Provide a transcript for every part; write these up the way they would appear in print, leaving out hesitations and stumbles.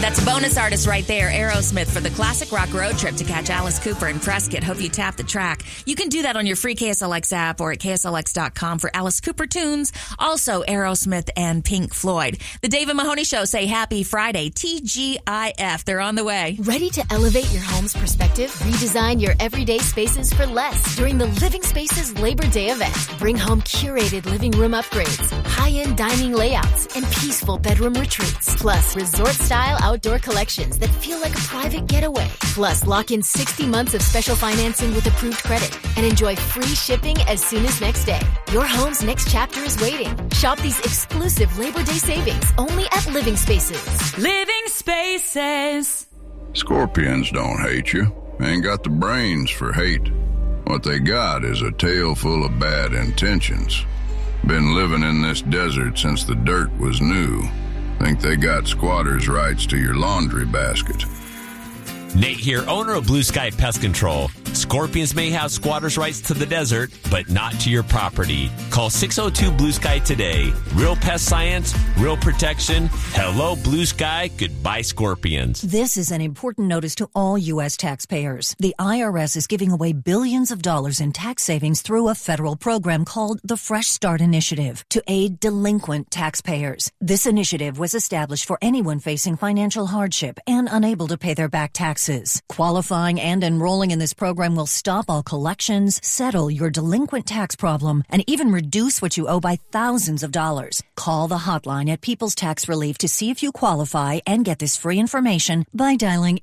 That's bonus artist right there, Aerosmith, for the classic rock road trip to catch Alice Cooper and Prescott. Hope you tap the track. You can do that on your free KSLX app or at KSLX.com for Alice Cooper tunes. Also, Aerosmith and Pink Floyd. The Dave and Mahoney Show say happy Friday. TGIF. They're on the way. Ready to elevate your home's perspective? Redesign your everyday spaces for less during the Living Spaces Labor Day event. Bring home curated living room upgrades, high-end dining layouts, and peaceful bedroom retreats. Plus, resort-style outdoor collections that feel like a private getaway. Plus, lock in 60 months of special financing with approved credit and enjoy free shipping as soon as next day. Your home's next chapter is waiting. Shop these exclusive Labor Day savings only at Living Spaces. Living Spaces. Scorpions don't hate you. Ain't got the brains for hate. What they got is a tail full of bad intentions. Been living in this desert since the dirt was new. Think they got squatters' rights to your laundry basket. Nate here, owner of Blue Sky Pest Control. Scorpions may have squatters' rights to the desert, but not to your property. Call 602 Blue Sky today. Real pest science, real protection. Hello, Blue Sky. Goodbye, Scorpions. This is an important notice to all U.S. taxpayers. The IRS is giving away billions of dollars in tax savings through a federal program called the Fresh Start Initiative to aid delinquent taxpayers. This initiative was established for anyone facing financial hardship and unable to pay their back taxes. Qualifying and enrolling in this program will stop all collections, settle your delinquent tax problem, and even reduce what you owe by thousands of dollars. Call the hotline at People's Tax Relief to see if you qualify and get this free information by dialing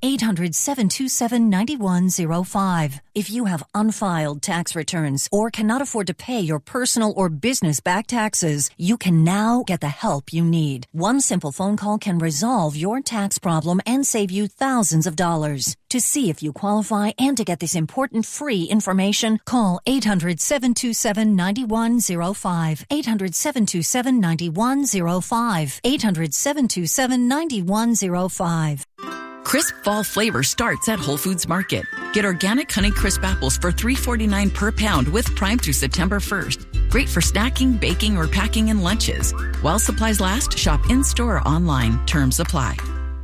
800-727-9105. If you have unfiled tax returns or cannot afford to pay your personal or business back taxes, you can now get the help you need. One simple phone call can resolve your tax problem and save you thousands of dollars. To see if you qualify and to get this important free information, call 800-727-9105. 800-727-9105. 800-727-9105. Crisp fall flavor starts at Whole Foods Market. Get organic Honeycrisp apples for $3.49 per pound with Prime through September 1st. Great for snacking, baking, or packing in lunches. While supplies last, shop in-store or online. Terms apply.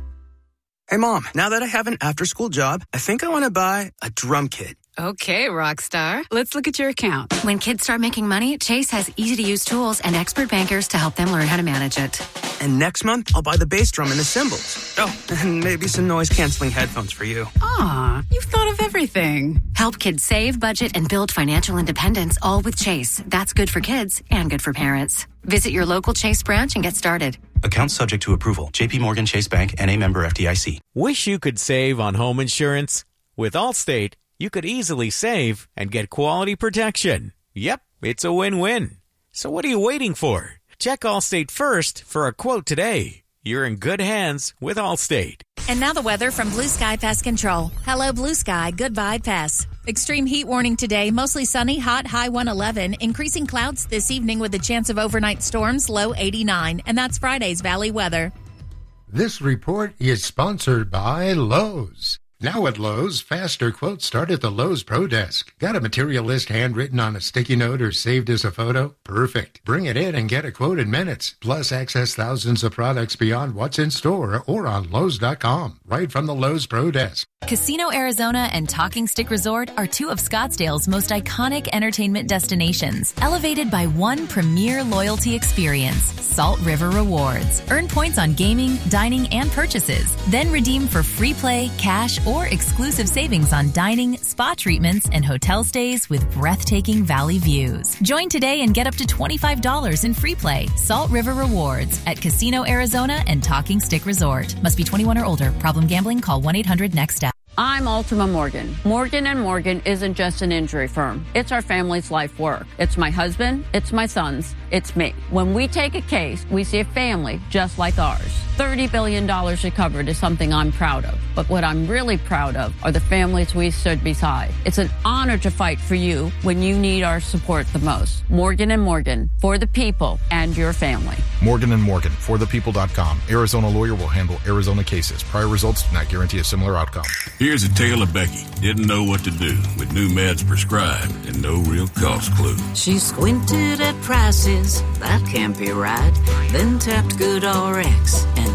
Hey, Mom, now that I have an after-school job, I think I want to buy a drum kit. Okay, Rockstar. Let's look at your account. When kids start making money, Chase has easy-to-use tools and expert bankers to help them learn how to manage it. And next month, I'll buy the bass drum and the cymbals. Oh, and maybe some noise-canceling headphones for you. Aw, you've thought of everything. Help kids save, budget, and build financial independence, all with Chase. That's good for kids and good for parents. Visit your local Chase branch and get started. Account subject to approval. J.P. Morgan Chase Bank, N.A. member FDIC. Wish you could save on home insurance? With Allstate, you could easily save and get quality protection. Yep, it's a win-win. So what are you waiting for? Check Allstate first for a quote today. You're in good hands with Allstate. And now the weather from Blue Sky Pest Control. Hello, Blue Sky. Goodbye, pests. Extreme heat warning today. Mostly sunny, hot, high 111. Increasing clouds this evening with a chance of overnight storms, low 89. And that's Friday's Valley weather. This report is sponsored by Lowe's. Now at Lowe's, faster quotes start at the Lowe's Pro Desk. Got a material list handwritten on a sticky note or saved as a photo? Perfect. Bring it in and get a quote in minutes. Plus, access thousands of products beyond what's in store or on Lowe's.com. Right from the Lowe's Pro Desk. Casino Arizona and Talking Stick Resort are two of Scottsdale's most iconic entertainment destinations, elevated by one premier loyalty experience, Salt River Rewards. Earn points on gaming, dining, and purchases. Then redeem for free play, cash, or exclusive savings on dining, spa treatments, and hotel stays with breathtaking valley views. Join today and get up to $25 in free play. Salt River Rewards at Casino Arizona and Talking Stick Resort. Must be 21 or older. Problem gambling? Call 1-800-NEXT-STEP. I'm Ultima Morgan. Morgan & Morgan isn't just an injury firm. It's our family's life work. It's my husband. It's my sons. It's me. When we take a case, we see a family just like ours. $30 billion recovered is something I'm proud of. But what I'm really proud of are the families we stood beside. It's an honor to fight for you when you need our support the most. Morgan & Morgan, for the people and your family. Morgan & Morgan, forthepeople.com. Arizona lawyer will handle Arizona cases. Prior results do not guarantee a similar outcome. Here's a tale of Becky. Didn't know what to do with new meds prescribed and no real cost clue. She squinted at prices, that can't be right. Then tapped GoodRx and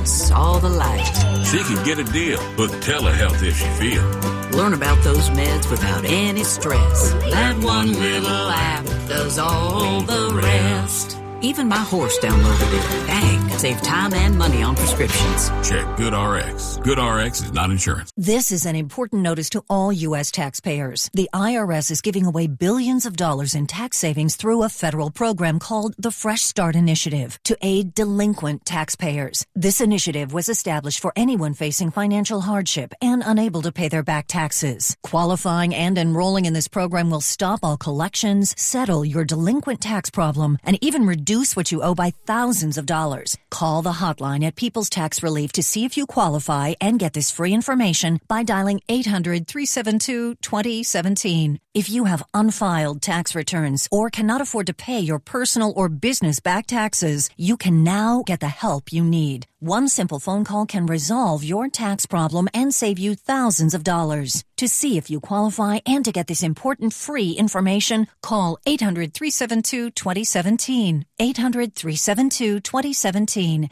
saw the light. She can get a deal. Book telehealth if she feels. Learn about those meds without any stress. That one little app does all the rest. Even my horse downloaded it. Dang, save time and money on prescriptions. Check GoodRx. GoodRx is not insurance. This is an important notice to all U.S. taxpayers. The IRS is giving away billions of dollars in tax savings through a federal program called the Fresh Start Initiative to aid delinquent taxpayers. This initiative was established for anyone facing financial hardship and unable to pay their back taxes. Qualifying and enrolling in this program will stop all collections, settle your delinquent tax problem, and even reduce what you owe by thousands of dollars. Call the hotline at People's Tax Relief to see if you qualify and get this free information by dialing 800-372-2017. If you have unfiled tax returns or cannot afford to pay your personal or business back taxes, you can now get the help you need. One simple phone call can resolve your tax problem and save you thousands of dollars. To see if you qualify and to get this important free information, call 800-372-2017. 800-372-2017.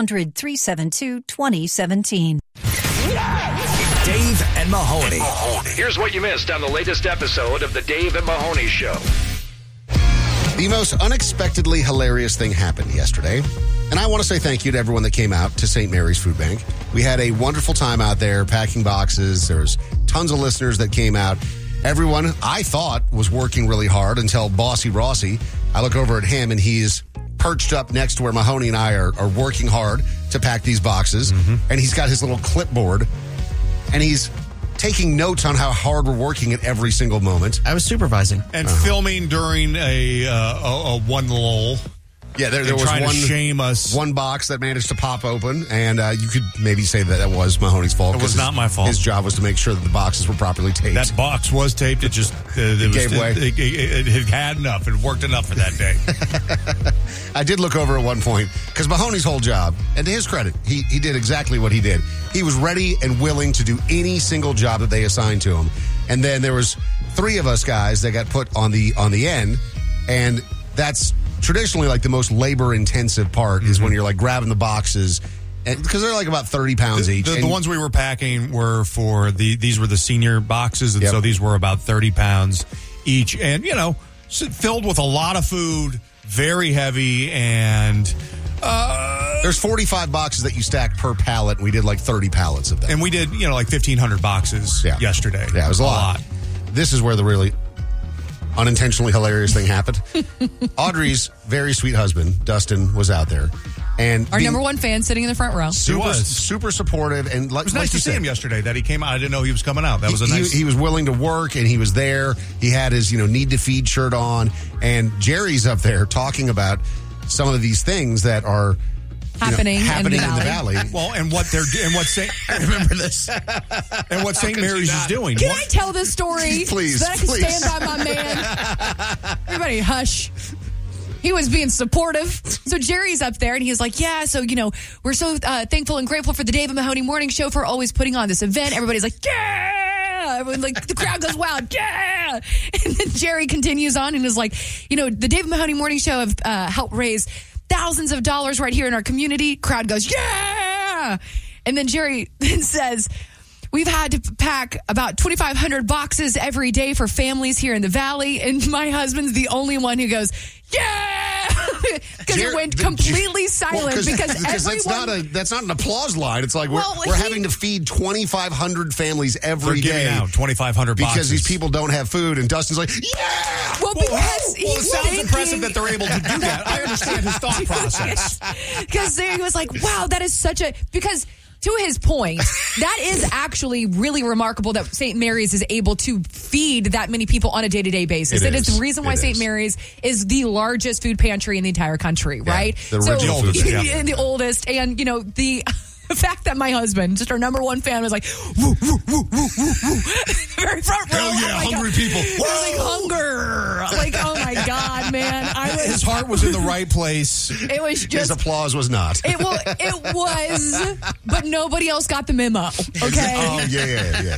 800-372-2017. Dave and Mahoney. Here's what you missed on the latest episode of the Dave and Mahoney Show. The most unexpectedly hilarious thing happened yesterday. And I want to say thank you to everyone that came out to St. Mary's Food Bank. We had a wonderful time out there packing boxes. There was tons of listeners that came out. Everyone, I thought, was working really hard until Bossy Rossi. I look over at him, and he's perched up next to where Mahoney and I are working hard to pack these boxes. And he's got his little clipboard, and he's taking notes on how hard we're working at every single moment. I was supervising. And filming during a one lull. Yeah, there was trying to shame us. One box that managed to pop open, and you could maybe say that was Mahoney's fault. It was not my fault. His job was to make sure that the boxes were properly taped. That box was taped. It just it gave way. It had enough. It worked enough for that day. I did look over at one point, because Mahoney's whole job, and to his credit, he did exactly what he did. He was ready and willing to do any single job that they assigned to him. And then there was 3 of us guys that got put on the end, and that's traditionally like the most labor-intensive part is when you're like grabbing the boxes, and because they're like about 30 pounds each. The ones we were packing were for these were the senior boxes, and so these were about 30 pounds each, and filled with a lot of food, very heavy, and there's 45 boxes that you stack per pallet, and we did like 30 pallets of them. And we did like 1,500 boxes yesterday. Yeah, it was a lot. This is where the really unintentionally hilarious thing happened. Audrey's very sweet husband, Dustin, was out there. And our number one fan sitting in the front row. Super supportive. And it was nice to see him yesterday that he came out. I didn't know he was coming out. That was He was willing to work, and he was there. He had his, Need to Feed shirt on. And Jerry's up there talking about some of these things that are happening in the valley. Well, and what they're and what St. I remember this. And what St. Mary's is doing. Can I tell this story? Please, so that I can stand by my man. Everybody, hush. He was being supportive. So Jerry's up there, and he's like, yeah, so, we're so thankful and grateful for the Dave and Mahoney Morning Show for always putting on this event. Everybody's like, yeah! Everyone, the crowd goes wild, yeah! And then Jerry continues on and is like, the Dave and Mahoney Morning Show have helped raise thousands of dollars right here in our community. Crowd goes, yeah! And then Jerry then says, we've had to pack about 2,500 boxes every day for families here in the valley. And my husband's the only one who goes, yeah! Because it went completely silent. Because that's not an applause line. It's like we're having to feed 2,500 families every day. They're giving out 2,500 boxes. Because these people don't have food. And Dustin's like, yeah! Well, it sounds impressive that they're able to do that. I understand his thought process. Because he was like, wow, that is such a... Because... To his point, that is actually really remarkable that St. Mary's is able to feed that many people on a day-to-day basis. It is the reson why St. Mary's is the largest food pantry in the entire country, right? The original food pantry. The oldest. And, the fact that my husband, just our number one fan, was like, woo, woo, woo, woo, woo, woo. Very front row. Hell yeah, hungry people. It was like hunger. Like, oh my God, man. His heart was in the right place. It was just. His applause was not. It was, but nobody else got the memo. Okay. Oh, yeah.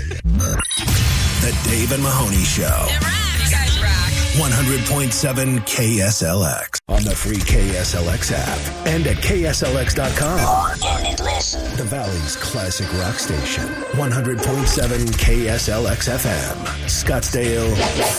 The Dave and Mahoney Show. It rocks. You guys rock. 100.7 KSLX on the free KSLX app and at KSLX.com. Limitless. This, the Valley's classic rock station. 100.7 KSLX FM. Scottsdale,